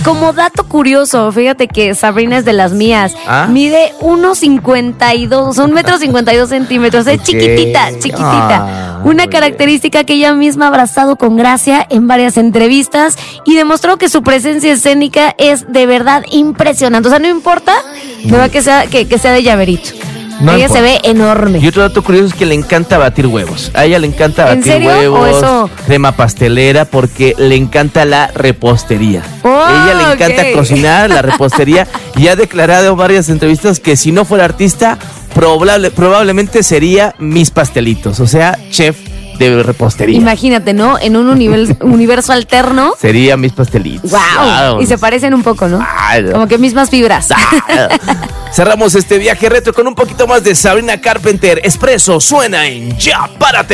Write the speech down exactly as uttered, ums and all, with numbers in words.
como dato curioso, fíjate que Sabrina es de las mías. ¿Ah? Mide uno cincuenta y dos, un metro cincuenta y dos centímetros. Es Ok. chiquitita, chiquitita. Ah, Una muy característica que ella misma ha abrazado con gracia en varias entrevistas y demostró que su presencia escénica es de verdad impresionante. O sea, no importa de verdad que sea, que, que sea de llaverito. No ella importa. se ve enorme. Y otro dato curioso es que le encanta batir huevos. A ella le encanta ¿En batir serio? ¿O huevos, eso? crema pastelera, porque le encanta la repostería. Oh, ella le encanta ok. cocinar, la repostería, y ha declarado en varias entrevistas que si no fuera artista, probable, probablemente sería Miss Pastelitos, o sea, chef de repostería. Imagínate, ¿no? En un universo, universo alterno. Sería Miss Pastelitos. Wow. Y se parecen un poco, ¿no? Ay, no. Como que mismas fibras. Cerramos este viaje retro con un poquito más de Sabrina Carpenter. Expreso suena en Ya Párate.